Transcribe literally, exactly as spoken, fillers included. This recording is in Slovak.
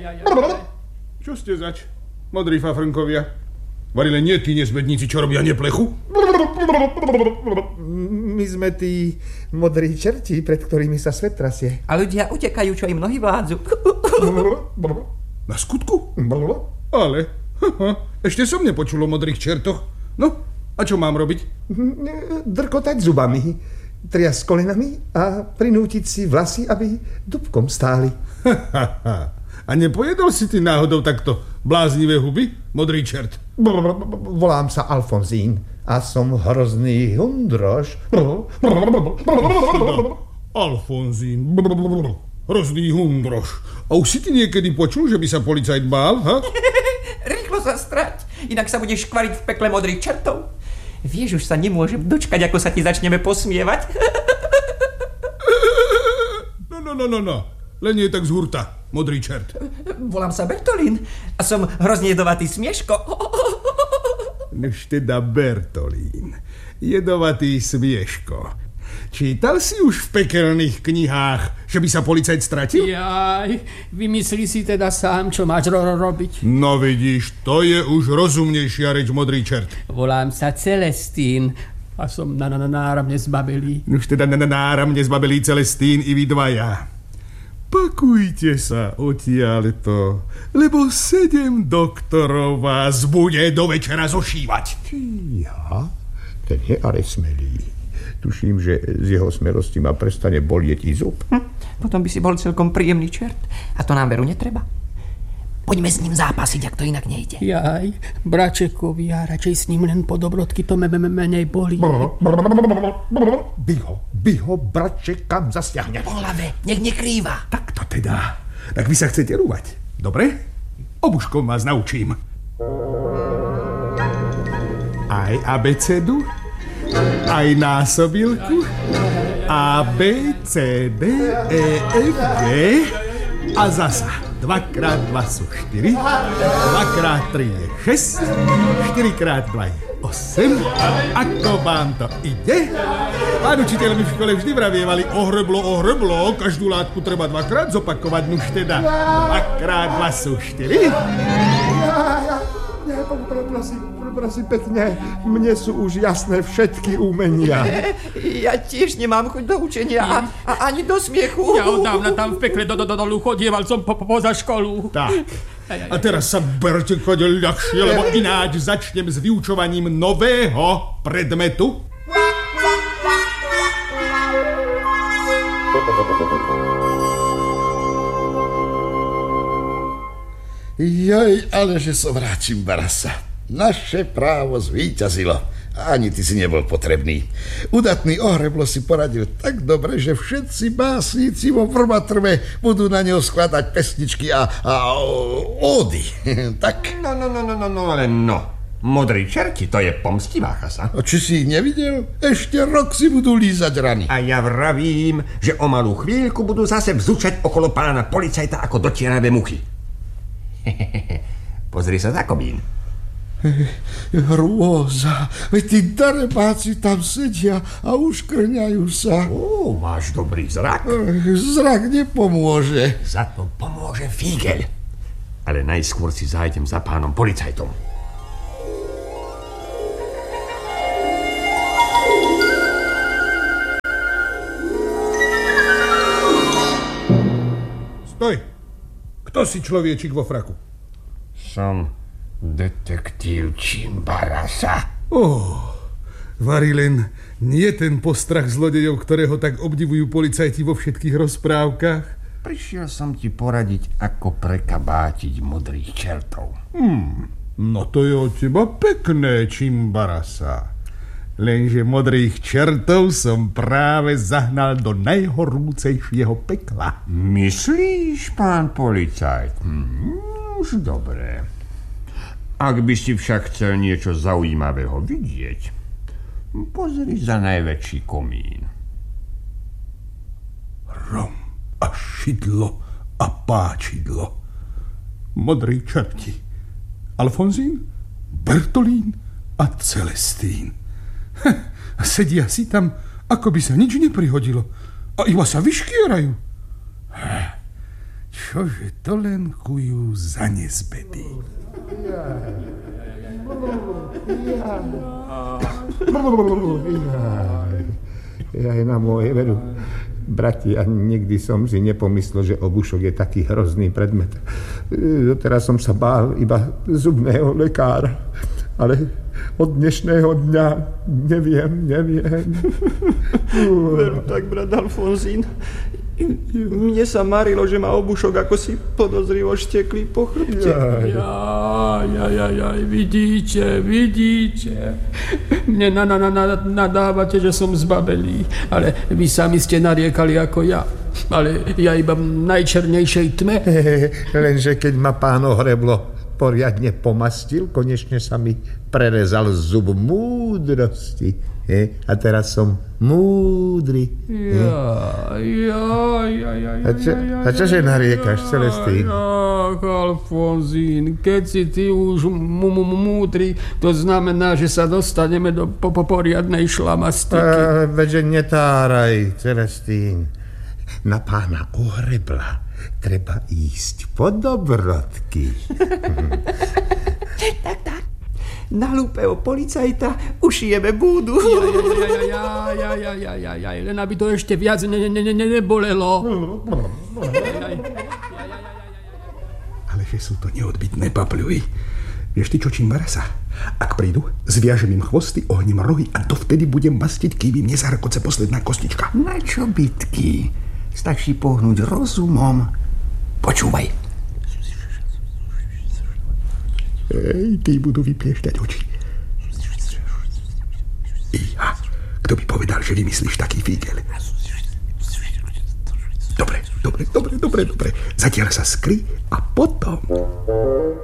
Čo ste zač, modrí fafrnkovia? Varili nie tí nezbedníci, čo robia neplechu? My sme tí modrí čerti, pred ktorými sa svet trasie. A ľudia utekajú, čo im nohy vládzu. Na skutku? Ale, ešte som nepočul o modrých čertoch. No, a čo mám robiť? Drkotať zubami, triasť kolenami a prinútiť si vlasy, aby dubkom stáli. A nepojedol si ty náhodou takto bláznivé huby, modrý čert? Volám sa Alfonzín a som hrozný hundroš. Alfonzín, hrozný hundroš. A už si ty niekedy počul, že by sa policajt bál, ha? Rýchlo sa strať, inak sa budeš škvariť v pekle modrých čertov. Vieš, už sa nemôžem dočkať, ako sa ti začneme posmievať. No, no, no, no, no. Len nie tak z hurta, modrý čert. Volám sa Bertolín a som hrozne jedovatý smieško. Nož teda Bertolín, jedovatý smieško. Čítal si už v pekelných knihách, že by sa policajt stratil? Jaj, vymyslí si teda sám, čo máš ro- robiť. No vidíš, to je už rozumnejšia reč, modrý čert. Volám sa Celestín a som na, na, na náramne zbabelý. Už teda na, na náramne zbabelý Celestín i vy dvaja. Pakujte sa odtiaľto, lebo sedem doktorov vás bude do večera zošívať. Ja? Ten je ale smelý. Tuším, že z jeho smelosti ma prestane bolieť i zub. Hm, potom by si bol celkom príjemný čert. A to nám veru netreba. Poďme s ním zápasiť, ak to inak nejde. Jaj, bračekovi, ja radšej s ním len po dobrodky, to me, me, menej bolí. By ho, by ho braček kam zasiahne. Po hlave, nech nekrýva. Tak to teda. Tak vy sa chcete rúvať, dobre? Obuškom vás naučím. Aj abecedu, aj násobilku, A, B, C, D, E, F, G a zasa dva krát dva sú štyri, dva krát tri je šesť, štyri krát dva je osem. Ako vám to ide? Pán učiteľ mi v škole vždy vravievali ohreblo, ohreblo, každú látku treba dvakrát zopakovať, nuž teda dva krát dva sú štyri. Nie, prosím, prosím pekne, mne sú už jasné všetky umenia. Ja tiež nemám chuť do učenia a, a ani do smiechu. Ja oddávna tam v pekle do, do, do, dolu chodieval som po, po, poza školu. Tak, a teraz sa berte kode ľahšie, lebo ináč začnem s vyučovaním nového predmetu. Joj, ale že som rád, Čimbarasa. Naše právo zvíťazilo. Ani ty si nebol potrebný. Udatný ohreblo si poradil tak dobre, že všetci básnici vo Vrbatrve budú na neho skladať pesničky a, a ódy. Tak. No, no, no, no, no, no, ale no. Modrí čerti, to je pomstivá chasa. A či si ich nevidel? Ešte rok si budú lízať rany. A ja vravím, že o malú chvíľku budú zase vzúčať okolo pána policajta ako dotieravé muchy. Pozri sa za komín. Hrôza, veď tí darebáci tam sedia a uškrňajú sa. Ó, máš dobrý zrak. Zrak nepomôže. Za to pomôže fígel. Ale najskôr si zájdem za pánom policajtom. Stoj! Kto si človečik vo fraku? Som detektív Čimbarasa. Oh, Varilin, nie ten postrach zlodejov, ktorého tak obdivujú policajti vo všetkých rozprávkach? Prišiel som ti poradiť, ako prekabátiť modrých čertov. Hmm, no to je od teba pekné, Čimbarasa. Lenže modrých čertov som práve zahnal do najhorúcejšieho pekla. Myslíš, pán policajt? Hm, už dobre. Ak by si však chcel niečo zaujímavého vidieť, pozri za najväčší komín. Rom a šidlo a páčidlo. Modrí čerti. Alfonzín, Bertolín a Celestín. A sedia si tam, ako by sa nič neprihodilo. A iba sa vyškierajú. Čože to len kujú za nezbedy? Jaj, na moje veru. Bratia, nikdy som si nepomyslel, že obušok je taký hrozný predmet. Doteraz som sa bál iba zubného lekára. Ale od dnešného dňa neviem, neviem. Veru tak, brat Alfonzín. Mne sa marilo, že má obušok ako si podozrivo šteklý po chrbte. Jaj, jaj, jaj, vidíte, vidíte. Mne na, na, na, nadávate, že som zbabelý, ale vy sami ste nariekali ako ja. Ale ja iba v najčernejšej tme. Lenže keď ma pán Ohreblo poriadne pomastil, konečne sa mi prerezal zub múdrosti. He? A teraz som múdry. Ja, ja, ja, ja, ja, a, čo, a čože nariekaš, Celestín? Ach, Alfonzín, keď si ty už múdry, to znamená, že sa dostaneme do po, po poriadnej šlamastiky. Veďže netáraj, Celestín. Na pána Ohrebla treba ísť po dobrodky. Tak, tak. Na hlúpeho policajta ušijeme búdu. Ja, ja, ja, ja, ja, ja, ja, len aby to ešte viac ne, ne, ne, nebolelo. Ale že sú to neodbitné papľuj. Vieš ty čo, Čimbarasa? Ak prídu, zviažem im chvosty, ohním rohy a dovtedy budem bastiť, kým im nezarkoce posledná kostička. Na čo bitky? Stačí pohnúť rozumom. Počúvaj. Ej, tí budú vypliešťať oči. Iha, kto by povedal, že vymyslíš taký fígel? Dobre, dobre, dobre, dobre, dobre. Zatiaľ sa skry a potom...